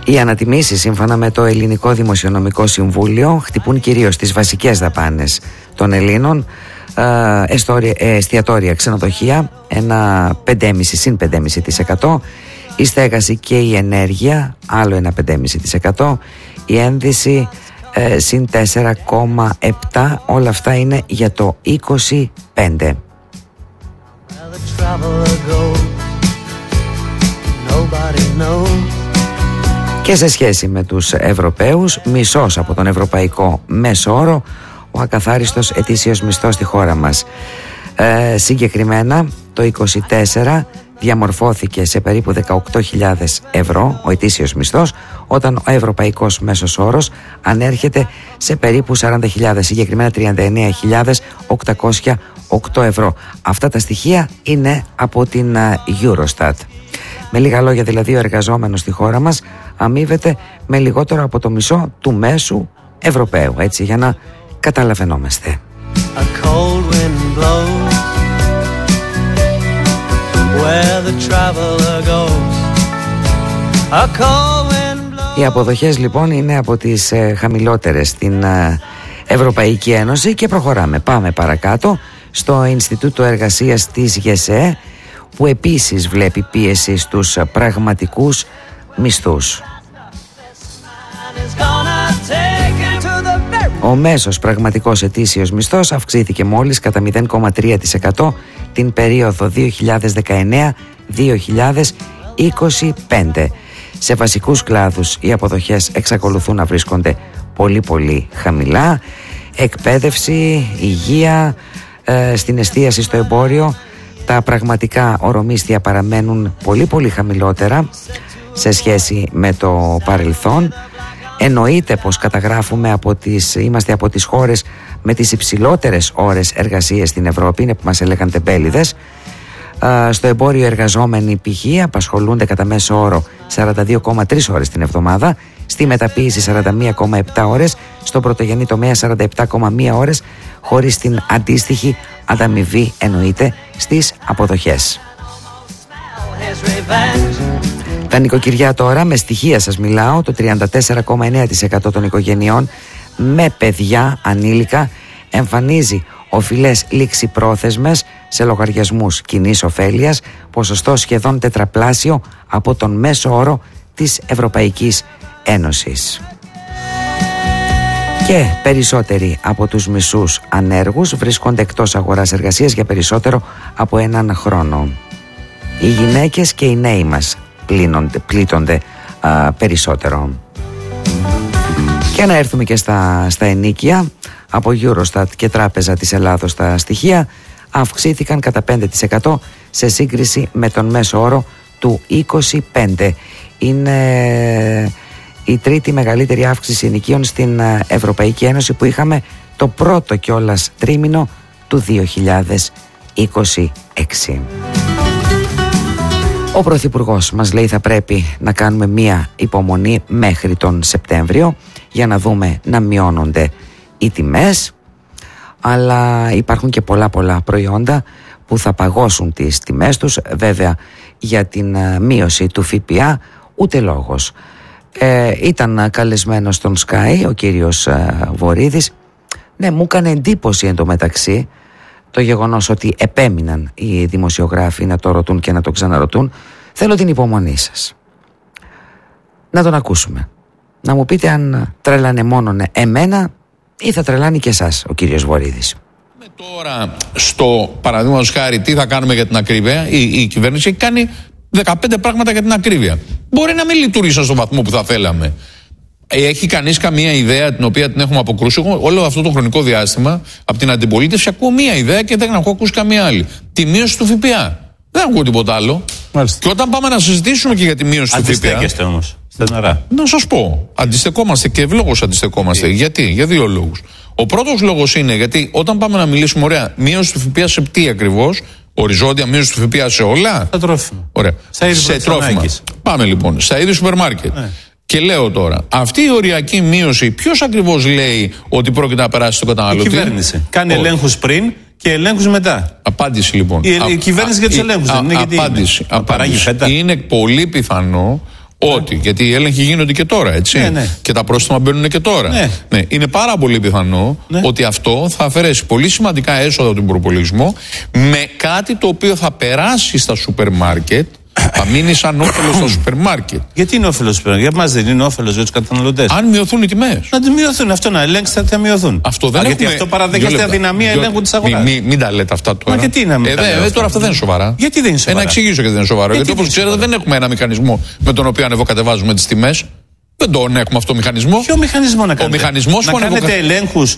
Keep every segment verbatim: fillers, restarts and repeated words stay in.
Οι ανατιμήσεις, σύμφωνα με το Ελληνικό Δημοσιονομικό Συμβούλιο, χτυπούν κυρίως τις βασικές δαπάνες των Ελλήνων. Ε, εστιατόρια, ξενοδοχεία, ένα πέντε κόμμα πέντε συν πέντε κόμμα πέντε τοις εκατό. Η στέγαση και η ενέργεια, άλλο ένα πέντε κόμμα πέντε τοις εκατό. Η ένδυση ε, συν τέσσερα κόμμα επτά τοις εκατό. Όλα αυτά είναι για το είκοσι πέντε. Και σε σχέση με τους Ευρωπαίους, μισός από τον ευρωπαϊκό μέσο όρο ο ακαθάριστος ετήσιος μισθός στη χώρα μας. Ε, συγκεκριμένα το είκοσι τέσσερα διαμορφώθηκε σε περίπου δεκαοκτώ χιλιάδες ευρώ ο ετήσιος μισθός, όταν ο ευρωπαϊκός μέσος όρος ανέρχεται σε περίπου σαράντα χιλιάδες, συγκεκριμένα τριάντα εννέα χιλιάδες οκτακόσια οκτώ ευρώ. Αυτά τα στοιχεία είναι από την Eurostat. Με λίγα λόγια, δηλαδή, ο εργαζόμενος στη χώρα μας αμείβεται με λιγότερο από το μισό του μέσου Ευρωπαίου, έτσι, για να καταλαβαίνόμαστε. Οι αποδοχές λοιπόν είναι από τις ε, χαμηλότερες στην ε, Ευρωπαϊκή Ένωση. Και προχωράμε, πάμε παρακάτω στο Ινστιτούτο Εργασίας της ΓΕΣΕ, που επίσης βλέπει πίεση στους πραγματικούς μισθούς. Ο μέσος πραγματικός ετήσιος μισθός αυξήθηκε μόλις κατά μηδέν κόμμα τρία τοις εκατό την περίοδο δύο χιλιάδες δεκαεννέα με δύο χιλιάδες είκοσι πέντε. Σε βασικούς κλάδους οι αποδοχές εξακολουθούν να βρίσκονται πολύ πολύ χαμηλά. Εκπαίδευση, υγεία, ε, στην εστίαση, στο εμπόριο, τα πραγματικά ορομίσθια παραμένουν πολύ πολύ χαμηλότερα σε σχέση με το παρελθόν. Εννοείται πως καταγράφουμε από τις, είμαστε από τις χώρες με τις υψηλότερες ώρες εργασίας στην Ευρώπη, είναι που μας έλεγαν τεμπέληδες. Στο εμπόριο, οι εργαζόμενοι π.χ. απασχολούνται κατά μέσο όρο σαράντα δύο κόμμα τρεις ώρες την εβδομάδα, στη μεταποίηση σαράντα μία κόμμα επτά ώρες, στο πρωτογενή τομέα σαράντα επτά κόμμα μία ώρες, χωρίς την αντίστοιχη ανταμοιβή, εννοείται, στις αποδοχές. Τα νοικοκυριά τώρα, με στοιχεία σας μιλάω, το τριάντα τέσσερα κόμμα εννέα τοις εκατό των οικογενειών με παιδιά ανήλικα εμφανίζει οφειλές ληξιπρόθεσμες σε λογαριασμούς κοινής ωφέλειας, ποσοστό σχεδόν τετραπλάσιο από τον μέσο όρο της Ευρωπαϊκής Ένωσης. Και περισσότεροι από τους μισούς ανέργους βρίσκονται εκτός αγοράς εργασίας για περισσότερο από έναν χρόνο. Οι γυναίκες και οι νέοι μας πλήνονται, πλήττονται α, περισσότερο. Και να έρθουμε και στα, στα ενίκια. Από Eurostat και Τράπεζα της Ελλάδος τα στοιχεία αυξήθηκαν κατά πέντε τοις εκατό σε σύγκριση με τον μέσο όρο του είκοσι πέντε. Είναι η τρίτη μεγαλύτερη αύξηση ενοικίων στην Ευρωπαϊκή Ένωση, που είχαμε το πρώτο κιόλας τρίμηνο του δύο χιλιάδες είκοσι έξι. Ο Πρωθυπουργός μας λέει θα πρέπει να κάνουμε μία υπομονή μέχρι τον Σεπτέμβριο για να δούμε να μειώνονται οι τιμές, αλλά υπάρχουν και πολλά πολλά προϊόντα που θα παγώσουν τις τιμές τους. Βέβαια, για την μείωση του ΦΠΑ ούτε λόγος. Ε, ήταν καλεσμένος στον Sky ο κύριος Βορίδης. Ναι, μου έκανε εντύπωση εντωμεταξύ το γεγονός ότι επέμειναν οι δημοσιογράφοι να το ρωτούν και να το ξαναρωτούν. Θέλω την υπομονή σας. Να τον ακούσουμε. Να μου πείτε αν τρελάνε μόνον εμένα ή θα τρελάνει και εσάς ο κύριος Βορίδης. Τώρα, στο παραδείγματος χάρη, τι θα κάνουμε για την ακρίβεια, η, η κυβέρνηση έχει κάνει δεκαπέντε πράγματα για την ακρίβεια. Μπορεί να μην λειτουργήσει στον βαθμό που θα θέλαμε. Έχει κανείς καμία ιδέα την οποία την έχουμε αποκρούσει? Εγώ όλο αυτό το χρονικό διάστημα από την αντιπολίτευση ακούω μία ιδέα και δεν έχω ακούσει καμία άλλη. Τη μείωση του ΦΠΑ. Δεν ακούω τίποτα άλλο. Μάλιστα. Και όταν πάμε να συζητήσουμε και για τη μείωση του ΦΠΑ. Αντιστέκεστε όμως. Στεναρά. Να σας πω. Αντιστεκόμαστε και ευλόγως αντιστεκόμαστε. Yeah. Γιατί? Για δύο λόγους. Ο πρώτος λόγος είναι γιατί όταν πάμε να μιλήσουμε, ωραία, μείωση του ΦΠΑ σε τι ακριβώς? Οριζόντια μείωση του ΦΠΑ σε όλα? Στα τρόφιμα. Ωραία. Σε τρόφιμα. Πάμε λοιπόν. Στα είδη σούπερ μάρκετ. Yeah. Και λέω τώρα, αυτή η οριακή μείωση, ποιος ακριβώς λέει ότι πρόκειται να περάσει στον καταναλωτή? Η κυβέρνηση. Κάνει ελέγχους πριν και ελέγχους μετά. Απάντηση λοιπόν. Η, η κυβέρνηση για τους ελέγχους δεν είναι? Απάντηση. απάντηση. Είναι πολύ πιθανό Ότι, γιατί οι έλεγχοι γίνονται και τώρα, έτσι. Ναι, ναι. Και τα πρόστιμα μπαίνουν και τώρα. Ναι. Ναι. Είναι πάρα πολύ πιθανό ναι. ότι αυτό θα αφαιρέσει πολύ σημαντικά έσοδα από τον προπολογισμό με κάτι το οποίο θα περάσει στα σούπερ μάρκετ. Θα μείνει σαν όφελος στο σούπερ μάρκετ. Γιατί είναι όφελος στο σούπερ μάρκετ, για μας δεν είναι όφελος για τους καταναλωτές. Αν μειωθούν οι τιμές. Να τις μειωθούν, αυτό να ελέγξετε θα μειωθούν. Αυτό δεν Α, έχουμε... Γιατί αυτό παραδέχεστε αδυναμία Δυο... ελέγχου της αγοράς. Μην μη, μη τα λέτε αυτά τώρα. Μα γιατί να μην ε, τα δε, λέω τώρα αυτό δεν είναι σοβαρά. Γιατί δεν είναι σοβαρά. Ε, να εξηγήσω γιατί δεν είναι σοβαρό. Γιατί, γιατί όπως ξέρετε δεν έχουμε ένα μηχανισμό με τον οποίο ανεβοκατεβάζουμε τις τιμές. Δεν τον έχουμε αυτό το μηχανισμό. Ποιο μηχανισμό να κάνετε? Ο μηχανισμός να που κάνετε ανεβοκα... ελέγχους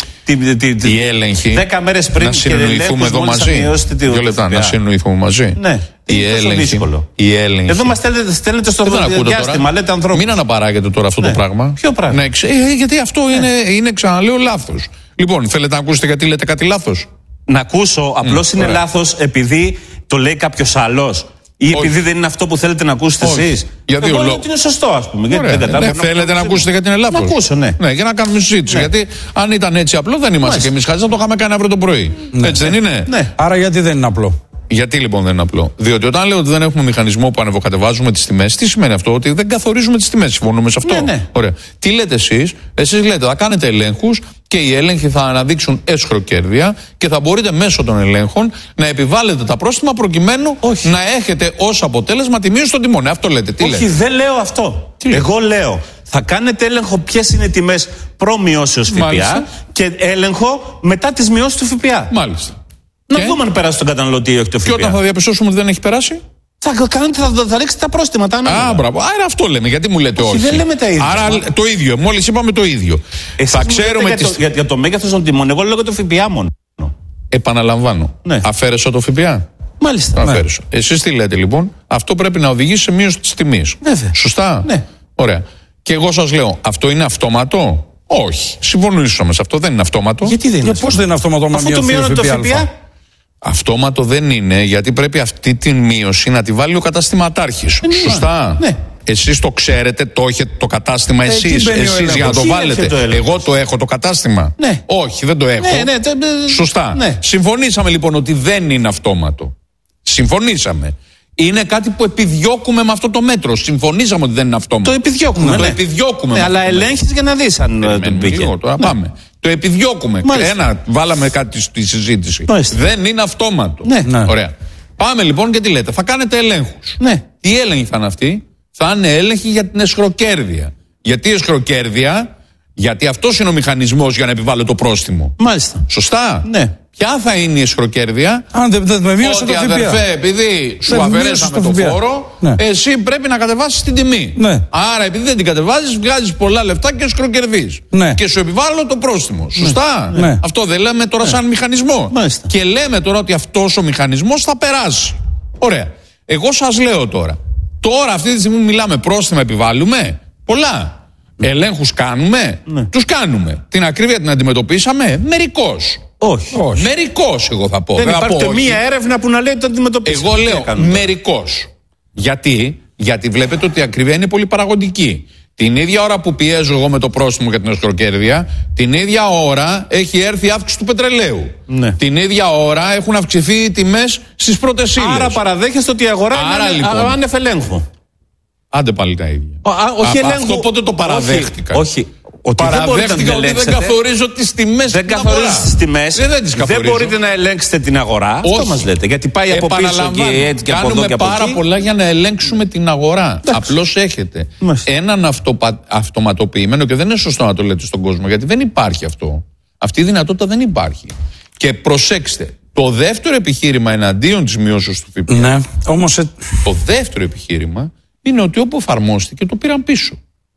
οι έλεγχοι. δέκα μέρες πριν να συνοηθούμε εδώ μαζί. Δύο λεπτά να συνοηθούμε μαζί. Ναι. Η έλεγχη. Η έλεγχη. Εδώ μας στέλνετε, στέλνετε στο διάστημα, λέτε ανθρώπους. Μην αναπαράγετε τώρα αυτό ναι. το πράγμα. Ποιο πράγμα? Ναι, εξ... ε, γιατί αυτό ναι. είναι, είναι, ξαναλέω, λάθος. Λοιπόν, θέλετε να ακούσετε γιατί λέτε κάτι λάθος? Να ακούσω, απλώς mm, είναι ωραία. Λάθος επειδή το λέει κάποιος άλλος. Ή όχι. Επειδή δεν είναι αυτό που θέλετε να ακούσετε εσείς. Γιατί εγώ λέω ότι είναι σωστό, ας πούμε. Ωραία, γιατί δεν ναι, θέλετε να ακούσετε γιατί είναι λάθος. Να ακούσω, ναι. Ναι, για να κάνουμε συζήτηση. Ναι. Γιατί αν ήταν έτσι απλό δεν είμαστε και εμείς χαζοί, θα το είχαμε κάνει αύριο το πρωί. Ναι. Έτσι δεν είναι? Ναι. Άρα γιατί δεν είναι απλό? Γιατί λοιπόν δεν είναι απλό? Διότι όταν λέω ότι δεν έχουμε μηχανισμό που ανεβοκατεβάζουμε τις τιμές, τι σημαίνει αυτό? Ότι δεν καθορίζουμε τις τιμές. Συμφωνούμε σε αυτό? Ναι, ναι. Ωραία. Τι λέτε εσείς? Εσείς λέτε θα κάνετε ελέγχους και οι έλεγχοι θα αναδείξουν έσχροκέρδεια και θα μπορείτε μέσω των ελέγχων να επιβάλλετε τα πρόστιμα προκειμένου όχι. να έχετε ως αποτέλεσμα τη μείωση των τιμών. Αυτό λέτε. Τι όχι, λέτε? δεν λέω αυτό. Τι Εγώ λέτε? λέω θα κάνετε έλεγχο ποιες είναι οι τιμές προ-μειώσεως ΦΠΑ και έλεγχο μετά τις μειώσεις του ΦΠΑ. Μάλιστα. Να και... δούμε αν περάσει τον καταναλωτή ή όχι το ΦΠΑ. Και όταν θα διαπιστώσουμε ότι δεν έχει περάσει, θα, κάνετε, θα, θα ρίξετε τα πρόστιμα. Τα Α, μπράβο. Άρα αυτό λέμε. Γιατί μου λέτε όχι? Δεν λέμε τα ίδια. Άρα το ίδιο. Μόλις είπαμε το ίδιο. Εσείς θα ξέρουμε για, τις... το, για, για το μέγεθος των τιμών. Εγώ λέω για το ΦΠΑ μόνο. Επαναλαμβάνω. Ναι. Αφαίρεσα το ΦΠΑ. Μάλιστα. Ναι. Εσείς τι λέτε λοιπόν? Αυτό πρέπει να οδηγήσει σε μείωση της τιμής. Βέβαια. Σωστά. Ναι. Ωραία. Και εγώ σας λέω, αυτό είναι αυτόματο? Όχι. Συμφωνήσαμε σε αυτό. Δεν είναι αυτόματο. Γιατί δεν είναι? Για πώς δεν είναι αυτόματο? Αφού το μειώνει το ΦΠΑ. Αυτόματο δεν είναι, γιατί πρέπει αυτή τη μείωση να τη βάλει ο καταστηματάρχης. Είναι Σωστά. Ναι. Εσείς το ξέρετε, το έχετε το κατάστημα εσείς, ε, εσείς για να το βάλετε. Το Εγώ το έχω το κατάστημα. Ναι. Όχι, δεν το έχω. Ναι, ναι, τε, Σωστά. Ναι. Συμφωνήσαμε λοιπόν ότι δεν είναι αυτόματο. Συμφωνήσαμε. Είναι κάτι που επιδιώκουμε με αυτό το μέτρο. Συμφωνήσαμε ότι δεν είναι αυτόματο. Το επιδιώκουμε. Ναι. Το επιδιώκουμε. Ναι, αλλά ελέγχεις για να δεις αν ε, τον πήγε. Λίγο, τώρα ναι. πάμε. Το επιδιώκουμε. Μάλιστα. Ένα, βάλαμε κάτι στη συζήτηση. Μάλιστα. Δεν είναι αυτόματο. Ναι. Ναι. Ωραία. Πάμε λοιπόν και τι λέτε? Θα κάνετε ελέγχους. Ναι. Τι έλεγχοι θα είναι αυτοί? Θα είναι έλεγχοι για την εσχροκέρδεια. Γιατί η εσχροκέρδεια? Γιατί αυτός είναι ο μηχανισμός για να επιβάλλω το πρόστιμο. Μάλιστα. Σωστά. Ναι. Ποια θα είναι η εσχροκέρδεια? Αν δεν δε, με μείωσε το ΦΠΑ. Ότι αδερφέ, επειδή σου αφαιρέσαμε το, το φόρο, ναι. εσύ πρέπει να κατεβάσεις την τιμή. Ναι. Άρα επειδή δεν την κατεβάζεις, βγάζεις πολλά λεφτά και εσχροκερδείς. Ναι. Και σου επιβάλλω το πρόστιμο. Σωστά. Ναι. Αυτό δεν λέμε τώρα ναι. σαν μηχανισμό. Μάλιστα. Και λέμε τώρα ότι αυτός ο μηχανισμός θα περάσει. Ωραία. Εγώ σας λέω τώρα. Τώρα αυτή τη στιγμή μιλάμε, πρόστιμα επιβάλλουμε. Πολλά. Ελέγχους κάνουμε. Ναι. Τους κάνουμε. Την ακρίβεια την αντιμετωπίσαμε μερικώς. Όχι. όχι. Μερικώς, εγώ θα πω. Δεν θα υπάρχει πω, μία έρευνα που να λέει ότι το αντιμετωπίσαμε. Εγώ λέω μερικώς. Γιατί? Γιατί βλέπετε ότι η ακρίβεια είναι πολύ παραγωγική. Την ίδια ώρα που πιέζω εγώ με το πρόστιμο για την εσχροκέρδεια, την ίδια ώρα έχει έρθει η αύξηση του πετρελαίου. Ναι. Την ίδια ώρα έχουν αυξηθεί οι τιμές στις πρώτες ύλες. Άρα παραδέχεστε ότι η αγορά Άρα, είναι λοιπόν, άνευ ελέγχου. Άντε πάλι τα ίδια. Α, όχι Α, ελέγχου. Αυτό πότε το παραδέχτηκα? Όχι. όχι. Ότι παραδέχτηκα δεν ότι δεν καθορίζω τις τιμές. Δεν καθορίζεις τις τιμές. Δεν, δεν τις καθορίζω. Δεν μπορείτε να ελέγξετε την αγορά. Όχι. Αυτό μας λέτε. Γιατί πάει από πίσω και έτσι και από εδώ και από εκεί. Κάνουμε πάρα πολλά για να ελέγξουμε την αγορά. Απλώς έχετε Μάλιστα. έναν αυτοπα... αυτοματοποιημένο, και δεν είναι σωστό να το λέτε στον κόσμο, γιατί δεν υπάρχει αυτό. Αυτή η δυνατότητα δεν υπάρχει. Και προσέξτε, το δεύτερο επιχείρημα εναντίον της μειώσεως του ΦΠΑ. Ναι, όμως... Το δεύτερο επιχείρημα είναι ότι όπου εφαρμόστηκε το πήραν πίσω.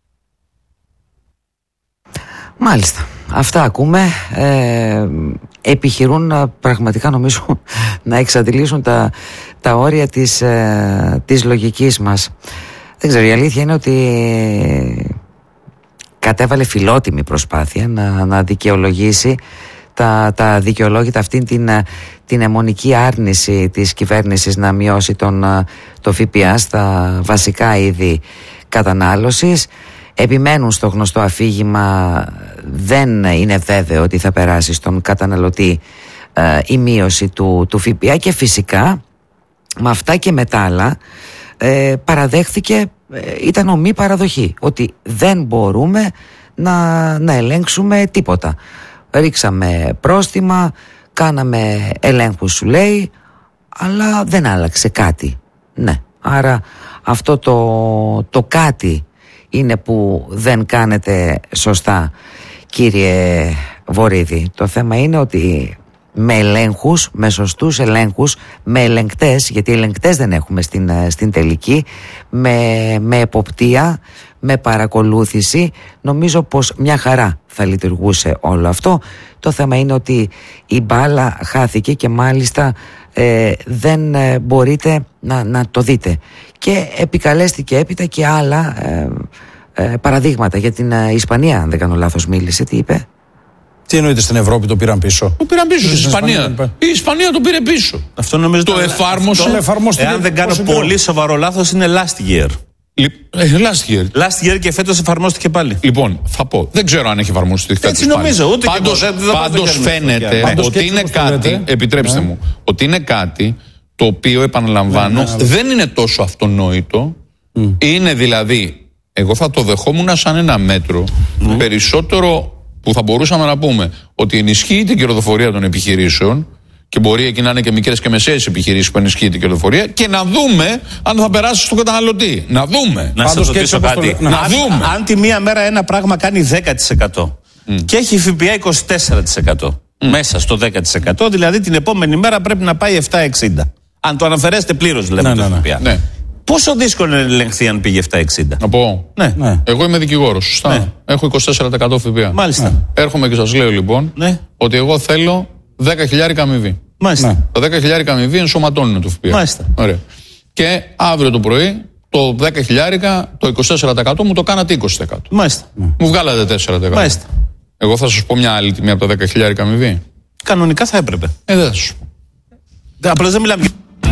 Μάλιστα. Αυτά ακούμε. Ε, επιχειρούν πραγματικά, νομίζω, να εξαντλήσουν τα, τα όρια της, ε, της λογικής μας. Δεν ξέρω, η αλήθεια είναι ότι κατέβαλε φιλότιμη προσπάθεια να, να δικαιολογήσει τα, τα δικαιολόγητα αυτήν την, την αιμονική άρνηση της κυβέρνησης να μειώσει τον, το ΦΠΑ στα βασικά είδη κατανάλωσης. Επιμένουν στο γνωστό αφήγημα, δεν είναι βέβαιο ότι θα περάσει στον καταναλωτή ε, η μείωση του, του ΦΠΑ, και φυσικά με αυτά και με τα άλλα ε, παραδέχθηκε, ε, ήταν ομή παραδοχή, ότι δεν μπορούμε να, να ελέγξουμε τίποτα. Ρίξαμε πρόστιμα, κάναμε ελέγχους, σου λέει, αλλά δεν άλλαξε κάτι. Ναι, άρα αυτό το, το κάτι είναι που δεν κάνετε σωστά, κύριε Βορίδη. Το θέμα είναι ότι με ελέγχους, με σωστούς ελέγχους, με ελεγκτές, γιατί ελεγκτές δεν έχουμε στην, στην τελική, με, με εποπτεία, με παρακολούθηση, νομίζω πως μια χαρά θα λειτουργούσε όλο αυτό. Το θέμα είναι ότι η μπάλα χάθηκε και μάλιστα ε, δεν ε, μπορείτε να, να το δείτε. Και επικαλέστηκε έπειτα και άλλα ε, ε, παραδείγματα για την ε, Ισπανία, αν δεν κάνω λάθος μίλησε, τι είπε? Τι εννοείται, στην Ευρώπη το πήραν πίσω? Το πήραν πίσω στην Ισπανία. Ισπανία. Η Ισπανία το πήρε πίσω. Αυτό νομίζω το εφάρμοσε. Το εφάρμοσε. Εάν δεν κάνω πολύ σοβαρό λάθος, είναι last year. Last year. Last year και φέτος εφαρμόστηκε πάλι. Λοιπόν, θα πω. Δεν ξέρω αν έχει εφαρμοστεί φέτος. Έτσι νομίζω. Ούτε πάντως, και εγώ. Πάντως φαίνεται πάντως ότι είναι κάτι. Λέτε. Επιτρέψτε ναι. μου. Ότι είναι κάτι το οποίο, επαναλαμβάνω, ναι, ναι, ναι. δεν είναι τόσο αυτονόητο. Mm. Είναι δηλαδή, εγώ θα το δεχόμουν σαν ένα μέτρο mm. περισσότερο που θα μπορούσαμε να πούμε ότι ενισχύει την κερδοφορία των επιχειρήσεων. Και μπορεί εκεί να είναι και μικρές και μεσαίες επιχειρήσεις που ενισχύει την κερδοφορία και να δούμε αν θα περάσει στον καταναλωτή. Να δούμε. Να σας ρωτήσω κάτι. Να, να αν, δούμε. Αν τη μία μέρα ένα πράγμα κάνει δέκα τοις εκατό mm. και έχει ΦΠΑ είκοσι τέσσερα τοις εκατό mm. μέσα στο δέκα τοις εκατό, δηλαδή την επόμενη μέρα πρέπει να πάει επτά εξήντα. Αν το αναφερέσετε πλήρως, λέμε ναι, το ναι, ΦΠΑ. Ναι. Πόσο δύσκολο είναι να ελεγχθεί αν πήγε επτά εξήντα? Να πω. Ναι. Ναι. Εγώ είμαι δικηγόρος. Σωστά. Ναι. Έχω είκοσι τέσσερα τοις εκατό ΦΠΑ. Μάλιστα. Ναι. Έρχομαι και σας λέω λοιπόν ναι. ότι εγώ θέλω δέκα χιλιάρικα αμοιβή. Μάλιστα. Ναι. Τα δέκα χιλιάρικα αμοιβή ενσωματώνουν το ΦΠΑ. Μάλιστα. Ωραία. Και αύριο το πρωί το δέκα χιλιάρικα, το είκοσι τέσσερα τοις εκατό μου το κάνατε είκοσι τοις εκατό. Μάλιστα. Μου βγάλατε τέσσερα τοις εκατό. Μάλιστα. Εγώ θα σας πω μια άλλη τιμή από τα δέκα χιλιάρικα αμοιβή. Κανονικά θα έπρεπε. Ε, δεν θα σας πω. Απλώς δεν μιλάμε.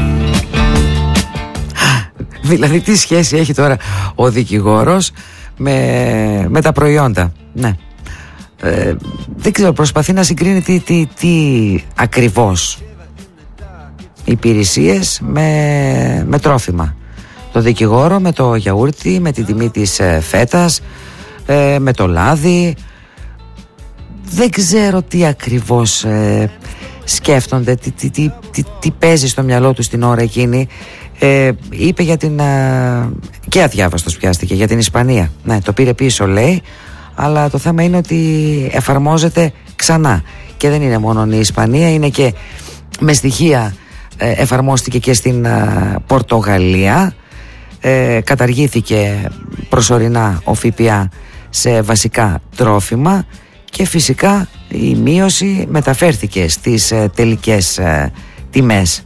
Δηλαδή τι σχέση έχει τώρα ο δικηγόρος με, με τα προϊόντα? Ναι. Ε, δεν ξέρω, προσπαθεί να συγκρίνει τι, τι, τι ακριβώς υπηρεσίες με, με τρόφιμα. Το δικηγόρο με το γιαούρτι, με την τιμή της ε, φέτας, ε, με το λάδι. Δεν ξέρω τι ακριβώς ε, σκέφτονται, τι, τι, τι, τι, τι παίζει στο μυαλό του την ώρα εκείνη. Ε, είπε για την ε, και αδιάβαστος πιάστηκε για την Ισπανία. Ναι, το πήρε πίσω λέει, αλλά το θέμα είναι ότι εφαρμόζεται ξανά και δεν είναι μόνο η Ισπανία, είναι και με στοιχεία ε, εφαρμόστηκε και στην ε, Πορτογαλία. ε, καταργήθηκε προσωρινά ο ΦΠΑ σε βασικά τρόφιμα και φυσικά η μείωση μεταφέρθηκε στις ε, τελικές ε, τιμές.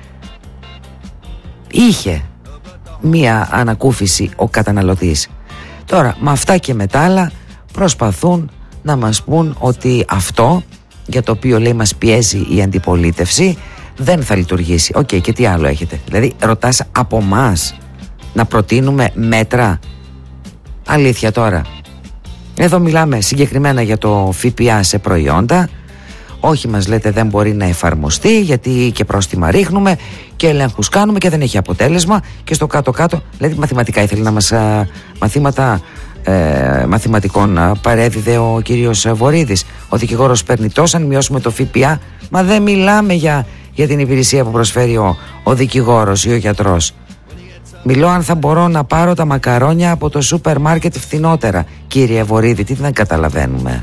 Είχε μία ανακούφιση ο καταναλωτής. Τώρα με αυτά και με τα άλλα προσπαθούν να μας πούν ότι αυτό για το οποίο λέει μας πιέζει η αντιπολίτευση δεν θα λειτουργήσει. Οκ, okay, και τι άλλο έχετε? Δηλαδή ρωτάς από μας να προτείνουμε μέτρα? Αλήθεια τώρα? Εδώ μιλάμε συγκεκριμένα για το ΦΠΑ σε προϊόντα. Όχι, μας λέτε δεν μπορεί να εφαρμοστεί γιατί και πρόστιμα ρίχνουμε και ελέγχους κάνουμε και δεν έχει αποτέλεσμα και στο κάτω-κάτω, δηλαδή μαθηματικά ήθελε να μας α, μαθήματα ε, μαθηματικών α, παρέδιδε ο κύριος Βορίδης. Ο δικηγόρος παίρνει τόσα, αν μειώσουμε το ΦΠΑ, μα δεν μιλάμε για, για την υπηρεσία που προσφέρει ο, ο δικηγόρος ή ο γιατρός. Μιλώ αν θα μπορώ να πάρω τα μακαρόνια από το σούπερ μάρκετ φθηνότερα. Κύριε Βορίδη, τι δεν καταλαβαίνουμε?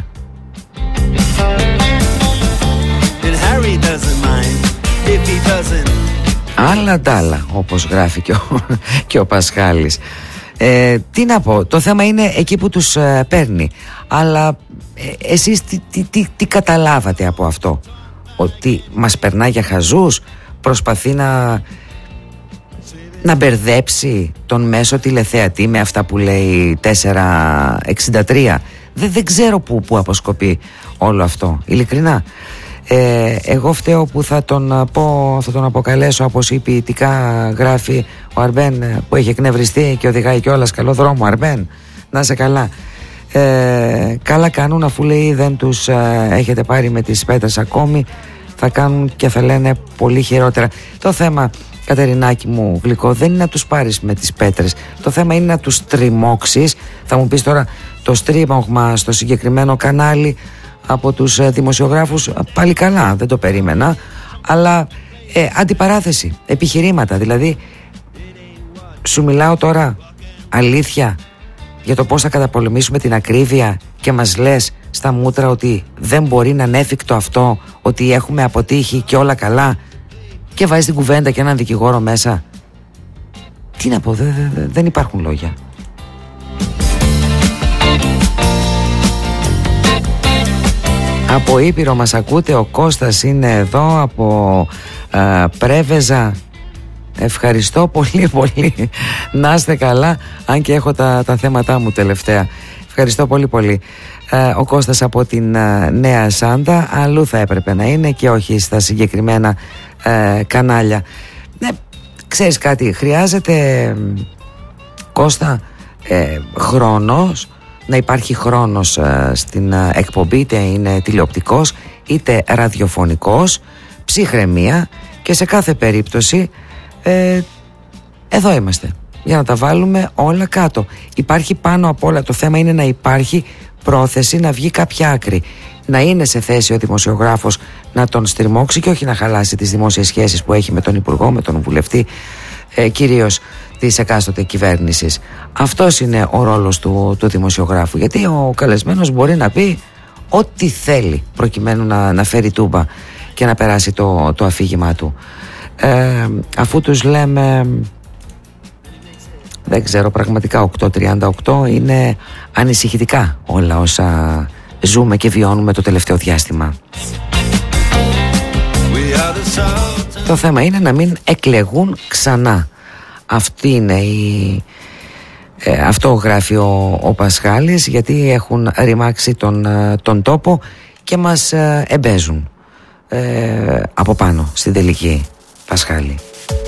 Άλλα τ' άλλα, όπως γράφει και ο, και ο Πασχάλης. ε, Τι να πω, το θέμα είναι εκεί που τους ε, παίρνει. Αλλά ε, εσείς τι, τι, τι, τι καταλάβατε από αυτό? Ότι μας περνά για χαζούς? Προσπαθεί να να μπερδέψει τον μέσο τηλεθεατή με αυτά που λέει τετρακόσια εξήντα τρία? Δεν, δεν ξέρω που, που αποσκοπεί όλο αυτό, ειλικρινά. Ε, εγώ φταίω που θα τον, πω, θα τον αποκαλέσω, όπως η ποιητικά γράφει ο Αρμπέν, που έχει εκνευριστεί και οδηγάει κιόλας. Καλό δρόμο Αρμπέν, να είσαι καλά. ε, Καλά κάνουν, αφού λέει δεν τους ε, έχετε πάρει με τις πέτρες ακόμη, θα κάνουν και θα λένε πολύ χειρότερα. Το θέμα Κατερινάκη μου γλυκό, δεν είναι να τους πάρεις με τις πέτρες. Το θέμα είναι να τους τριμώξεις. Θα μου πεις τώρα το στρίμωγμα στο συγκεκριμένο κανάλι από τους δημοσιογράφους, πάλι καλά, δεν το περίμενα. Αλλά ε, αντιπαράθεση, επιχειρήματα. Δηλαδή σου μιλάω τώρα αλήθεια για το πώς θα καταπολεμήσουμε την ακρίβεια και μας λες στα μούτρα ότι δεν μπορεί να είναι εφικτό αυτό, ότι έχουμε αποτύχει και όλα καλά, και βάζεις την κουβέντα και έναν δικηγόρο μέσα. Τι να πω, δε, δε, δε, δεν υπάρχουν λόγια. Από Ήπειρο μας ακούτε, ο Κώστας είναι εδώ από α, Πρέβεζα. Ευχαριστώ πολύ πολύ. Να είστε καλά, αν και έχω τα, τα θέματά μου τελευταία. Ευχαριστώ πολύ πολύ. ε, Ο Κώστας από την ε, Νέα Σάντα. Αλλού θα έπρεπε να είναι και όχι στα συγκεκριμένα ε, κανάλια. Ναι, ξέρεις κάτι, χρειάζεται, Κώστα, ε, χρόνος, να υπάρχει χρόνος ε, στην ε, εκπομπή, είτε είναι τηλεοπτικός είτε ραδιοφωνικός, ψυχραιμία, και σε κάθε περίπτωση ε, εδώ είμαστε για να τα βάλουμε όλα κάτω. Υπάρχει πάνω απ' όλα, το θέμα είναι να υπάρχει πρόθεση να βγει κάποια άκρη, να είναι σε θέση ο δημοσιογράφος να τον στριμώξει και όχι να χαλάσει τις δημόσιες σχέσεις που έχει με τον υπουργό, με τον βουλευτή, ε, κυρίως της εκάστοτε κυβέρνησης. Αυτός είναι ο ρόλος του, του δημοσιογράφου, γιατί ο καλεσμένος μπορεί να πει ό,τι θέλει προκειμένου να, να φέρει τούμπα και να περάσει το, το αφήγημά του. Ε, αφού τους λέμε, δεν ξέρω, πραγματικά οκτώ τριάντα οκτώ, είναι ανησυχητικά όλα όσα ζούμε και βιώνουμε το τελευταίο διάστημα. Το θέμα είναι να μην εκλεγούν ξανά. Αυτή είναι η... Ε, αυτό γράφει ο, ο Πασχάλης, γιατί έχουν ρημάξει τον, τον τόπο και μας ε, εμπέζουν ε, από πάνω στην τελική, Πασχάλη.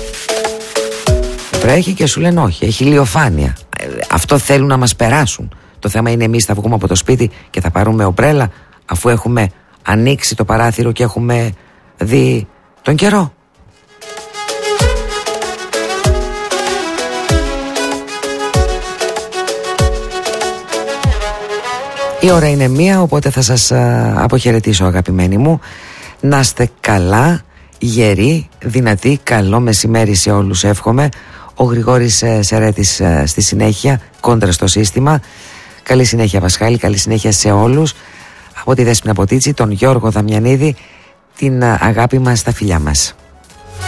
Βρέχει και σου λένε όχι, έχει ηλιοφάνεια. ε, Αυτό θέλουν να μας περάσουν. Το θέμα είναι εμείς θα βγούμε από το σπίτι και θα πάρουμε ομπρέλα, αφού έχουμε ανοίξει το παράθυρο και έχουμε δει τον καιρό. Η ώρα είναι μία, οπότε θα σας α, αποχαιρετήσω, αγαπημένοι μου. Να είστε καλά, γεροί, δυνατοί, καλό μεσημέρι σε όλους εύχομαι. Ο Γρηγόρης ε, Σερέτης ε, στη συνέχεια, κόντρα στο σύστημα. Καλή συνέχεια Πασχάλη, καλή συνέχεια σε όλους. Από τη Δέσποινα Ποτίτσι, τον Γιώργο Δαμιανίδη, την α, αγάπη μας, τα φιλιά μας.